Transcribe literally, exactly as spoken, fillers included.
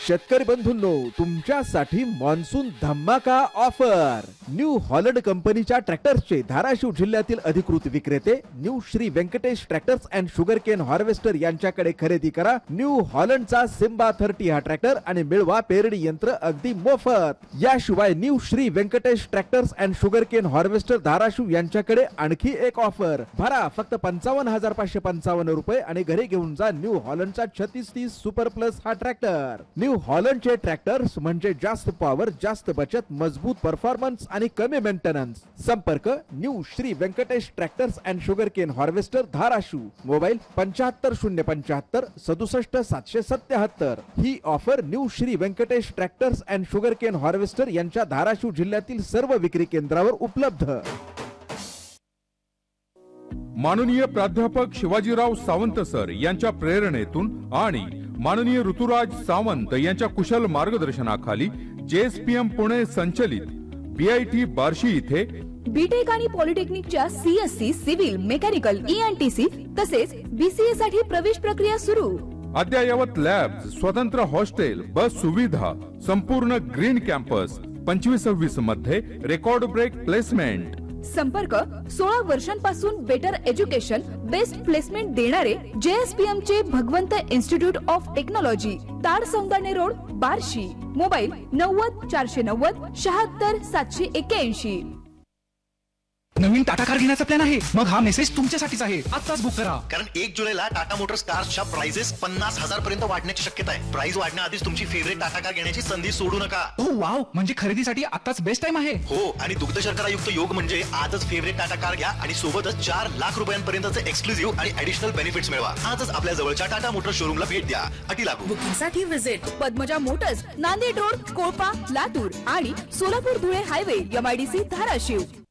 शेतकरी बंधूंनो, तुमच्यासाठी मान्सून धमाका ऑफर। न्यू हॉलंड कंपनीच्या ट्रॅक्टर्सचे धाराशिव जिल्ह्यातील अधिकृत विक्रेते new Shri Venkatesh tractors and sugarcane harvester यांच्याकडे खरेदी करा न्यू हॉलंडचा सिम्बा तीस हा ट्रॅक्टर आणि मिळवा पेरणी यंत्र अगदी मोफत। याशिवाय new Shri Venkatesh tractors and sugarcane harvester Dharashiv यांच्याकडे आणखी एक ऑफर। भरा फक्त पंचावन्न हजार पाचशे पंचावन्न रुपये आणि घरी घेऊन जा न्यू हॉलंडचा छत्तीस तीस सुपर प्लस हा ट्रॅक्टर। न्यू हॉलंडचे ट्रॅक्टर्स म्हणजे जास्त पॉवर, जास्त बचत, मजबूत परफॉर्मन्स आणि कमी मेंटेनन्स। संपर्क new Shri Venkatesh tractors and sugarcane harvester Dharashiv. Mobile पंच्याहत्तर शून्य पंच्याहत्तर सदुसष्ट सातशे सत्याहत्तर। ही offer new Shri Venkatesh tractors and sugarcane harvester यांच्या धाराशिव जिल्ह्यातील सर्व विक्री केंद्रावर उपलब्ध। माननीय प्राध्यापक शिवाजीराव सावंत सर यांच्या प्रेरणेतून आणि माननीय ऋतुराज सावंत यांच्या कुशल मार्गदर्शनाखाली जेएसपीएम पुणे संचलित बीआयटी बार्शी इथे बीटेक आणि पॉलिटेक्निकच्या सीएससी, सिव्हिल, मेकॅनिकल, ईएनटीसी तसेच बीसीए साठी प्रवेश प्रक्रिया सुरू। अद्ययावत लॅब, स्वतंत्र हॉस्टेल, बस सुविधा, संपूर्ण ग्रीन कॅम्पस, पंचवीस सव्वीस मध्ये रेकॉर्ड ब्रेक प्लेसमेंट। संपर्क सोळा वर्षांपासून बेटर एज्युकेशन, बेस्ट प्लेसमेंट देणारे जेएसपीएम चे भगवंत institute of technology, ताड Saundane road, Barshi. Mobile नव्वद चारशे नव्वद शहात्तर सातशे एक्क्याऐंशी। नवीन टाटा कार घेण्याचा प्लॅन आहे? मग हा मेसेज तुमच्यासाठीच आहे। आताच बुक करा, कारण एक जुलैला टाटा मोटर्स कार्सच्या प्राइजेस पन्नास हजार पर्यंत वाढण्याची शक्यता आहे। प्राइस वाढण्याआधीच तुमची फेवरेट टाटा कार घेण्याची संधी सोडू नका। ओ वाव, म्हणजे खरेदीसाठी आताच बेस्ट टाइम आहे। हो, आणि दुग्ध शर्करा युक्त योग म्हणजे आजच फेवरेट टाटा कार घ्या आणि सोबतच चार लाख रुपयांपर्यंतचे एक्सक्लुझिव्ह आणि ऍडिशनल बेनिफिट्स मिळवा। आजच आपल्या जवळच्या टाटा मोटर्स शोरूमला भेट द्या। अटी लागू। बुकिंगसाठी visit Padmaja Motors, Nanded road, कोळपा, Latur आणि सोलापूर धुळे हायवे, एमआयडीसी धाराशिव।